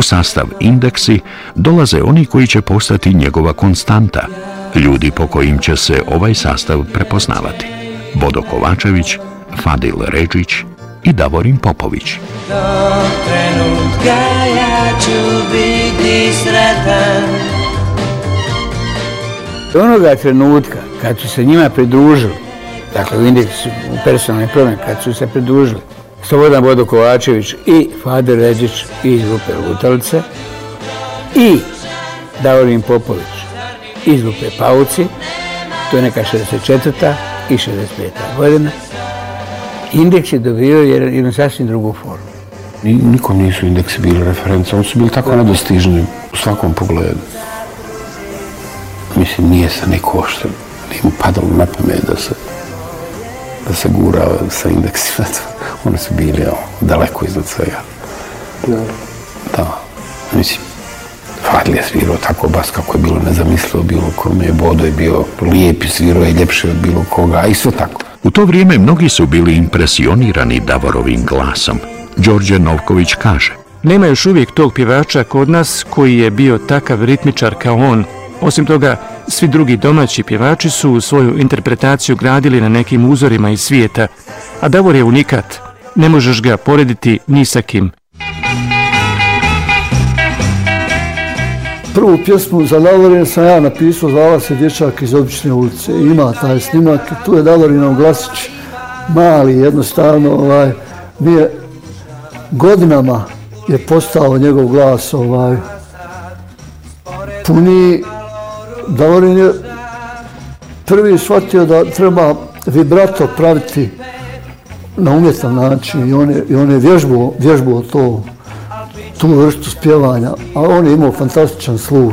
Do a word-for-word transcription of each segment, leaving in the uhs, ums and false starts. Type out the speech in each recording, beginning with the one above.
sastav Indeksi dolaze oni koji će postati njegova konstanta, ljudi po kojim će se ovaj sastav prepoznavati. Bodo Kovačević, Fadil Redžić i Davorin Popović. Do trenutka ja ću biti sretan. Onoga trenutka kad su se njima pridružili, dakle u Indeksu, u personalnoj promjeni, kad su se pridružili Slobodan Bodo Kovačević i Fadil Redžić iz grupe Lutalice i Davorin Popović iz grupe Pauci, to je neka šezdeset četvrta i šezdeset peta godina, Indeks je dobio jednu sasvim drugu formu. Nikom nisu Indeksi bili referenca, oni su bili tako nedostižni u svakom pogledu. Mislim, nije se niko ošte, nije mu padalo na pamet da se, da se gura sa Indeksima. Oni su bili ja, daleko iznad svega. Da. Da, mislim, Fadil je svirao tako bas kako je bilo nezamislivo bilo kome, Bodo je bio lijep i svirao je ljepše od bilo koga, a isto tako. U to vrijeme mnogi su bili impresionirani Davorovim glasom. Đorđe Novković kaže: Nema još uvijek tog pjevača kod nas koji je bio takav ritmičar kao on. Osim toga, svi drugi domaći pjevači su svoju interpretaciju gradili na nekim uzorima iz svijeta, a Davor je unikat. Ne možeš ga porediti ni sa kim. Prvu pjesmu za Davorin sam ja napisao, zvala se Dječak iz obične ulice. Ima taj snimak i tu je Davorinov glasić mali, jednostavno, ovaj, nije, godinama je postao njegov glas ovaj, puniji. Davorin je prvi shvatio da treba vibrato praviti na umjetan način i on je, i on je vježbuo, vježbuo to, tu vrstu spjevanja, a on je imao fantastičan sluh.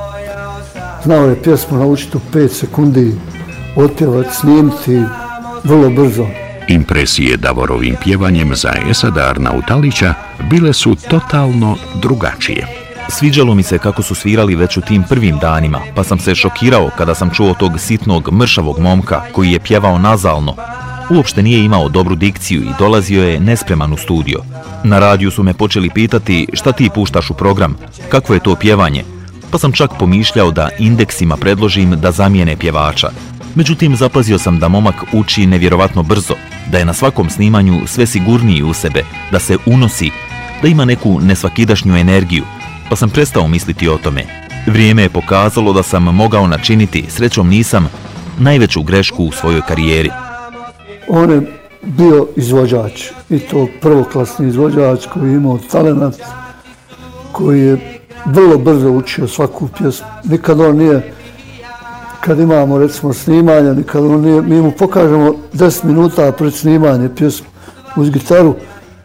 Znao je pjesmu naučiti u pet sekundi, otpjevati, snimiti vrlo brzo. Impresije Davorovim pjevanjem za Esada Arnautalića bile su totalno drugačije. Sviđalo mi se kako su svirali već u tim prvim danima, pa sam se šokirao kada sam čuo tog sitnog, mršavog momka koji je pjevao nazalno. Uopšte nije imao dobru dikciju i dolazio je nespreman u studio. Na radiju su me počeli pitati šta ti puštaš u program, kakvo je to pjevanje, pa sam čak pomišljao da Indeksima predložim da zamijene pjevača. Međutim, zapazio sam da momak uči nevjerovatno brzo, da je na svakom snimanju sve sigurniji u sebe, da se unosi, da ima neku nesvakidašnju energiju, pa sam prestao misliti o tome. Vrijeme je pokazalo da sam mogao načiniti, srećom nisam, najveću grešku u svojoj karijeri. On je bio izvođač i to prvoklasni izvođač koji je imao talenat, koji je vrlo brzo učio svaku pjesmu. Nikad on nije, kad imamo recimo snimanja, nikad on nije, mi mu pokažemo deset minuta pred snimanje pjesmu uz gitaru,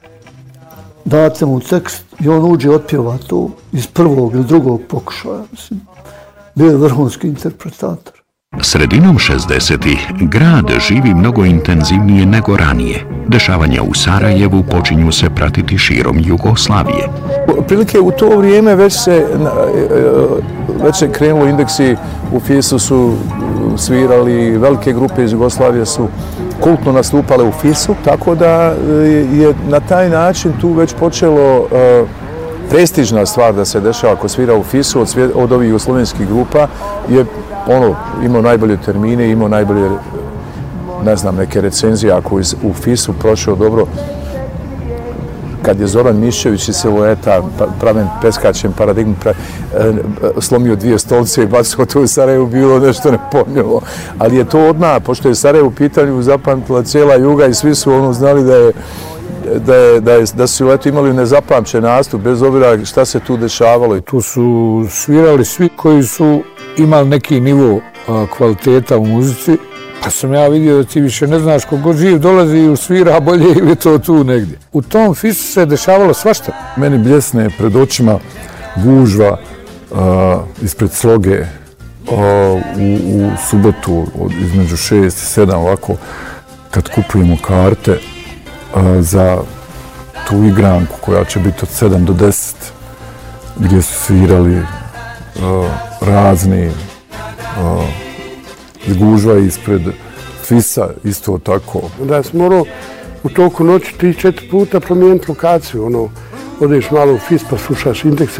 date mu tekst i on uđe otpjeva to iz prvog ili drugog pokušaja. Mislim, bio je vrhunski interpretator. Sredinom šezdesetih grad živi mnogo intenzivnije nego ranije. Dešavanja u Sarajevu počinju se pratiti širom Jugoslavije. Prilike u to vrijeme već se, već se krenulo Indeksi, u Fisu su svirali, velike grupe iz Jugoslavije su kultno nastupale u Fisu, tako da je na taj način tu već počelo prestižna stvar da se dešava ako svira u Fisu od, svije, od ovih jugoslovenskih grupa, je ono, imao najbolje termine, imao najbolje, ne znam, neke recenzije, ako je u Fisu prošao dobro. Kad je Zoran Mišćević iz Silueta, praven peskačem paradigmu, pra, e, slomio dvije stolce i bacio to u Sarajevu, bilo nešto nepojmljivo. Ali je to odmah, pošto je Sarajevo u pitanju zapamtila cijela Juga i svi su ono znali da je da, je, da, je, da su Siluetu imali nezapamćen nastup, bez obzira šta se tu dešavalo. Tu su svirali svi koji su imali neki nivo a, kvaliteta u muzici, pa sam ja vidio da ti više ne znaš kogod živ dolazi i svira bolje ili to tu negdje. U tom Fisu se dešavalo svašta. Meni bljesne pred očima gužva a, ispred Sloge a, u, u subotu od, između šest i sedam ovako kad kupujemo karte a, za tu igranku koja će biti od sedam do deset gdje su svirali a, razni a, gužva ispred Fisa, isto tako. Da sam morao u toku noći tri četiri puta promijeniti lokaciju. Ono, odeš malo u Fis pa slušaš Indekse.